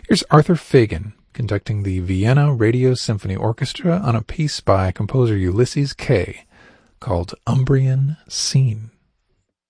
Here's Arthur Fagan conducting the Vienna Radio Symphony Orchestra on a piece by composer Ulysses Kay called Umbrian Scene.